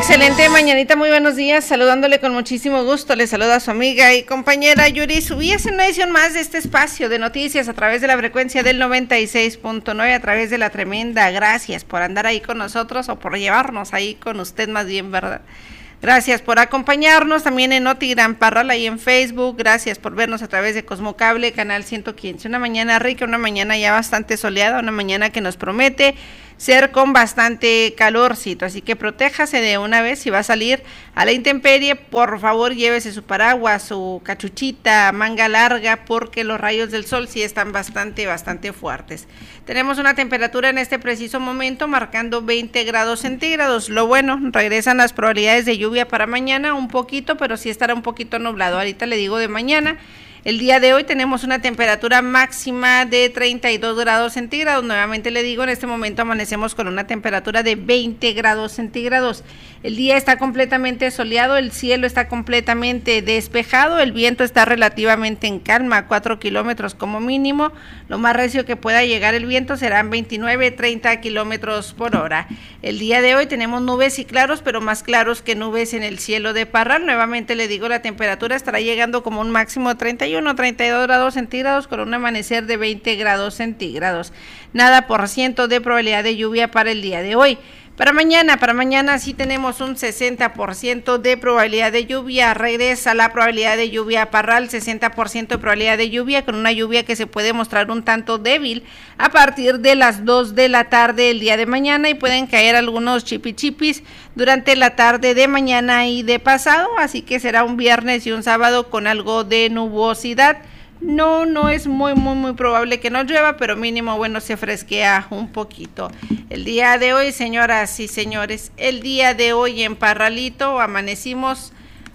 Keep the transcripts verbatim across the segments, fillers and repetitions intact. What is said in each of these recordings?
Excelente mañanita, muy buenos días, saludándole con muchísimo gusto, le saluda a su amiga y compañera Yuri Subías en una edición más de este espacio de noticias a través de la frecuencia del noventa y seis punto nueve, a través de La Tremenda. Gracias por andar ahí con nosotros, o por llevarnos ahí con usted más bien, ¿verdad? Gracias por acompañarnos también en Noti Gran Parral, ahí en Facebook. Gracias por vernos a través de Cosmocable, canal ciento quince. Una mañana rica, una mañana ya bastante soleada, una mañana que nos promete ser con bastante calorcito, así que protéjase de una vez. Si va a salir a la intemperie, por favor llévese su paraguas, su cachuchita, manga larga, porque los rayos del sol sí están bastante, bastante fuertes. Tenemos una temperatura en este preciso momento marcando veinte grados centígrados. Lo bueno, regresan las probabilidades de lluvia para mañana, un poquito, pero sí estará un poquito nublado. Ahorita le digo de mañana. El día de hoy tenemos una temperatura máxima de treinta y dos grados centígrados. Nuevamente le digo, en este momento amanecemos con una temperatura de veinte grados centígrados. El día está completamente soleado, el cielo está completamente despejado, el viento está relativamente en calma, cuatro kilómetros como mínimo. Lo más recio que pueda llegar el viento serán veintinueve, treinta kilómetros por hora. El día de hoy tenemos nubes y claros, pero más claros que nubes en el cielo de Parral. Nuevamente le digo, la temperatura estará llegando como un máximo de treinta y uno, treinta y dos grados centígrados con un amanecer de veinte grados centígrados. Nada por ciento de probabilidad de lluvia para el día de hoy. Para mañana, para mañana sí tenemos un sesenta por ciento de probabilidad de lluvia. Regresa la probabilidad de lluvia a Parral, sesenta por ciento de probabilidad de lluvia, con una lluvia que se puede mostrar un tanto débil a partir de las dos de la tarde el día de mañana, y pueden caer algunos chipichipis durante la tarde de mañana y de pasado, así que será un viernes y un sábado con algo de nubosidad. No, no es muy, muy, muy probable que no llueva, pero mínimo, bueno, se fresquea un poquito. El día de hoy, señoras y señores, el día de hoy en Parralito amanecimos,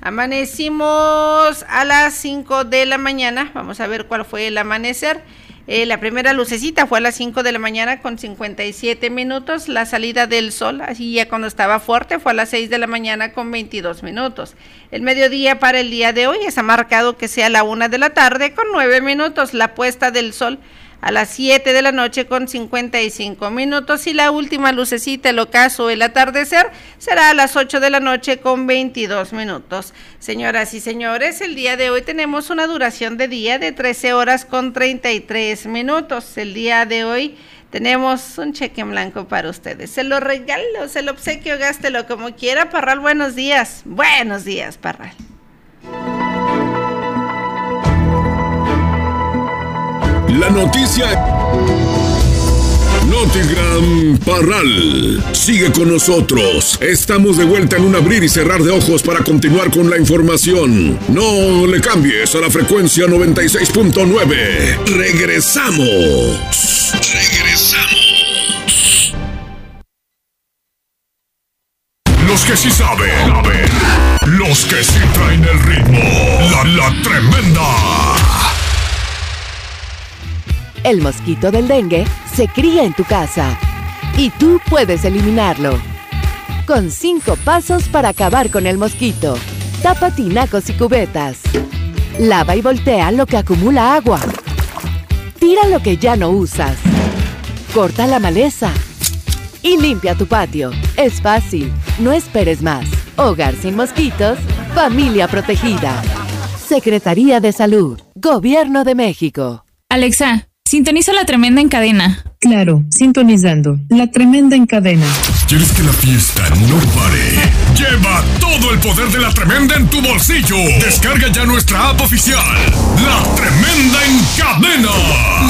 amanecimos a las cinco de la mañana. Vamos a ver cuál fue el amanecer. Eh, la primera lucecita fue a las cinco de la mañana con cincuenta y siete minutos, la salida del sol, así ya cuando estaba fuerte, fue a las seis de la mañana con veintidós minutos. El mediodía para el día de hoy está marcado que sea la una de la tarde con nueve minutos, la puesta del sol a las siete de la noche con cincuenta y cinco minutos, y la última lucecita, el ocaso, el atardecer, será a las ocho de la noche con veintidós minutos. Señoras y señores, el día de hoy tenemos una duración de día de trece horas con treinta y tres minutos. El día de hoy tenemos un cheque en blanco para ustedes. Se lo regalo, se lo obsequio, gástelo como quiera. Parral, buenos días. Buenos días, Parral. La noticia Noti Gran Parral. Sigue con nosotros. Estamos de vuelta en un abrir y cerrar de ojos para continuar con la información. No le cambies a la frecuencia noventa y seis punto nueve. Regresamos. Regresamos. Los que sí saben, saben. Los que sí traen el ritmo. La, la Tremenda. El mosquito del dengue se cría en tu casa y tú puedes eliminarlo. Con cinco pasos para acabar con el mosquito. Tapa tinacos y cubetas. Lava y voltea lo que acumula agua. Tira lo que ya no usas. Corta la maleza. Y limpia tu patio. Es fácil, no esperes más. Hogar sin mosquitos, familia protegida. Secretaría de Salud, Gobierno de México. Alexa, sintoniza La Tremenda en cadena. Claro, sintonizando La Tremenda en cadena. ¿Quieres que la fiesta no pare? Lleva todo el poder de La Tremenda en tu bolsillo. Descarga ya nuestra app oficial, La